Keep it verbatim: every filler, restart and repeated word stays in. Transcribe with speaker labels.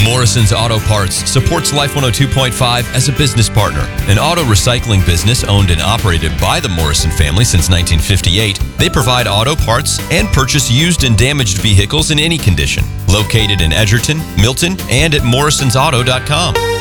Speaker 1: Morrison's Auto Parts supports Life one oh two point five as a business partner. An auto recycling business owned and operated by the Morrison family since nineteen fifty-eight, they provide auto parts and purchase used and damaged vehicles in any condition. Located in Edgerton, Milton, and at morrisons auto dot com.